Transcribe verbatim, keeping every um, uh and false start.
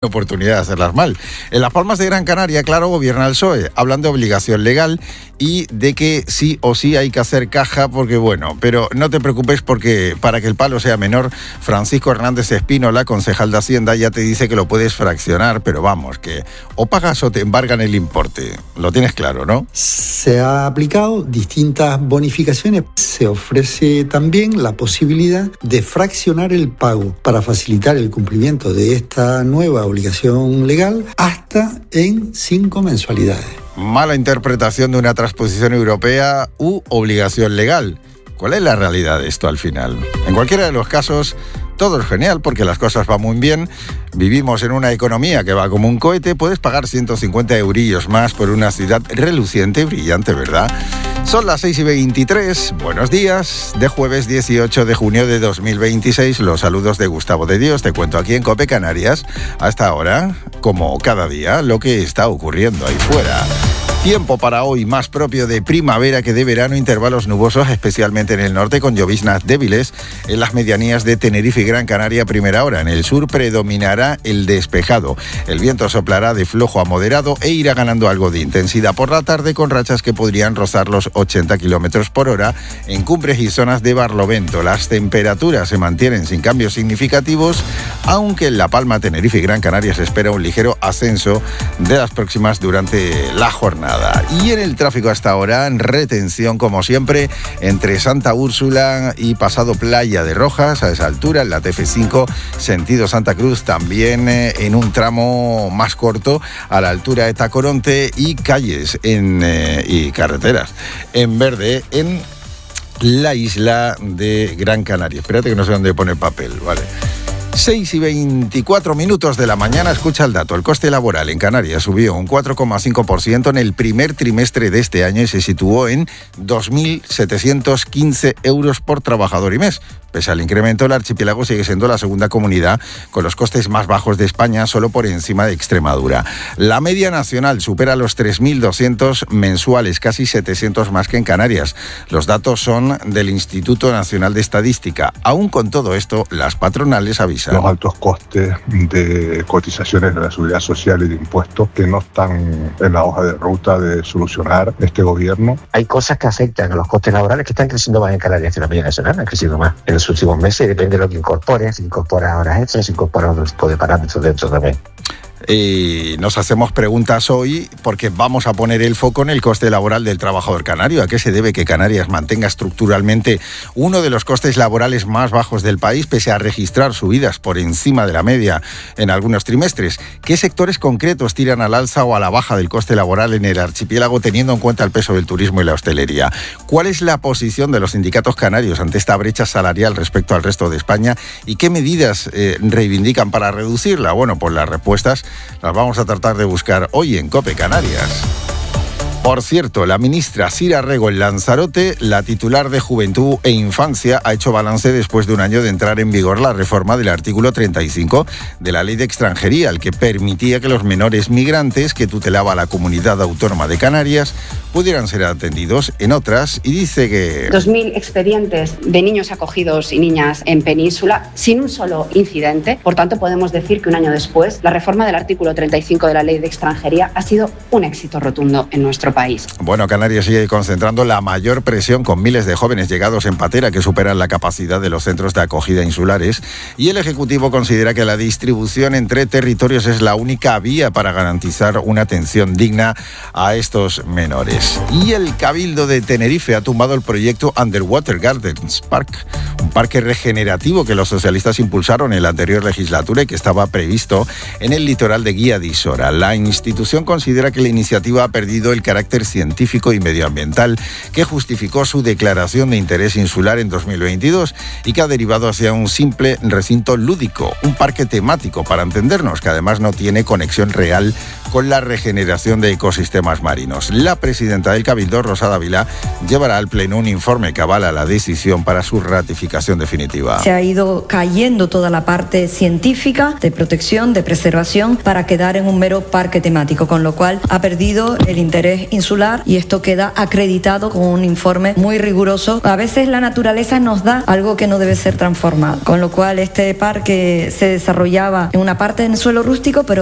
Oportunidad de hacerlas mal. En Las Palmas de Gran Canaria, claro, gobierna el P S O E. Hablan de obligación legal y de que sí o sí hay que hacer caja porque, bueno, pero no te preocupes porque para que el palo sea menor, Francisco Hernández Espínola, concejal de Hacienda, ya te dice que lo puedes fraccionar, pero vamos, que o pagas o te embargan el importe. Lo tienes claro, ¿no? Se ha aplicado distintas bonificaciones. Se ofrece también la posibilidad de fraccionar el pago para facilitar el cumplimiento de esta nueva obligación legal hasta en cinco mensualidades. Mala interpretación de una transposición europea u obligación legal. ¿Cuál es la realidad de esto al final? En cualquiera de los casos, todo es genial porque las cosas van muy bien. Vivimos en una economía que va como un cohete. Puedes pagar ciento cincuenta eurillos más por una ciudad reluciente y brillante, ¿verdad? Son las seis y veintitrés. Buenos días. De jueves dieciocho de junio de dos mil veintiséis. Los saludos de Gustavo de Dios. Te cuento aquí en COPE Canarias. Hasta ahora, como cada día, lo que está ocurriendo ahí fuera. Tiempo para hoy más propio de primavera que de verano, intervalos nubosos, especialmente en el norte, con lloviznas débiles en las medianías de Tenerife y Gran Canaria a primera hora. En el sur predominará el despejado. El viento soplará de flojo a moderado e irá ganando algo de intensidad por la tarde, con rachas que podrían rozar los ochenta kilómetros por hora en cumbres y zonas de barlovento. Las temperaturas se mantienen sin cambios significativos, aunque en La Palma, Tenerife y Gran Canaria se espera un ligero ascenso de las próximas durante la jornada. Y en el tráfico hasta ahora, retención como siempre entre Santa Úrsula y pasado Playa de Rojas, a esa altura en la T F cinco sentido Santa Cruz, también eh, en un tramo más corto a la altura de Tacoronte, y calles en, eh, y carreteras en verde en la isla de Gran Canaria. Espérate que no sé dónde pone papel, vale. seis y veinticuatro minutos de la mañana, escucha el dato. El coste laboral en Canarias subió un cuatro coma cinco por ciento en el primer trimestre de este año y se situó en dos mil setecientos quince euros por trabajador y mes. Pese al incremento, el archipiélago sigue siendo la segunda comunidad con los costes más bajos de España, solo por encima de Extremadura. La media nacional supera los tres mil doscientos mensuales, casi setecientos más que en Canarias. Los datos son del Instituto Nacional de Estadística. Aún con todo esto, las patronales avisan. Los altos costes de cotizaciones de la seguridad social y de impuestos que no están en la hoja de ruta de solucionar este gobierno. Hay cosas que afectan a los costes laborales que están creciendo más en Canarias que la media nacional, han crecido más en los últimos meses, depende de lo que incorpore, si incorpora horas extras, si incorpora otro tipo de parámetros dentro también. Y nos hacemos preguntas hoy porque vamos a poner el foco en el coste laboral del trabajador canario. ¿A qué se debe que Canarias mantenga estructuralmente uno de los costes laborales más bajos del país, pese a registrar subidas por encima de la media en algunos trimestres? ¿Qué sectores concretos tiran al alza o a la baja del coste laboral en el archipiélago, teniendo en cuenta el peso del turismo y la hostelería? ¿Cuál es la posición de los sindicatos canarios ante esta brecha salarial respecto al resto de España? ¿Y qué medidas eh, reivindican para reducirla? Bueno, pues las respuestas las vamos a tratar de buscar hoy en COPE Canarias. Por cierto, la ministra Sira Rego en Lanzarote, la titular de Juventud e Infancia, ha hecho balance después de un año de entrar en vigor la reforma del artículo treinta y cinco de la Ley de Extranjería, el que permitía que los menores migrantes que tutelaba la Comunidad Autónoma de Canarias pudieran ser atendidos en otras, y dice que... dos mil expedientes de niños acogidos y niñas en Península sin un solo incidente. Por tanto, podemos decir que un año después, la reforma del artículo treinta y cinco de la Ley de Extranjería ha sido un éxito rotundo en nuestro país. Bueno, Canarias sigue concentrando la mayor presión con miles de jóvenes llegados en patera que superan la capacidad de los centros de acogida insulares, y el Ejecutivo considera que la distribución entre territorios es la única vía para garantizar una atención digna a estos menores. Y el Cabildo de Tenerife ha tumbado el proyecto Underwater Gardens Park, un parque regenerativo que los socialistas impulsaron en la anterior legislatura y que estaba previsto en el litoral de Guía de Isora. La institución considera que la iniciativa ha perdido el carácter científico y medioambiental que justificó su declaración de interés insular en dos mil veintidós y que ha derivado hacia un simple recinto lúdico, un parque temático para entendernos, que además no tiene conexión real con la regeneración de ecosistemas marinos. La presidenta del Cabildo, Rosa Dávila, llevará al Pleno un informe que avala la decisión para su ratificación definitiva. Se ha ido cayendo toda la parte científica de protección, de preservación, para quedar en un mero parque temático, con lo cual ha perdido el interés insular, y esto queda acreditado con un informe muy riguroso. A veces la naturaleza nos da algo que no debe ser transformado, con lo cual este parque se desarrollaba en una parte del suelo rústico, pero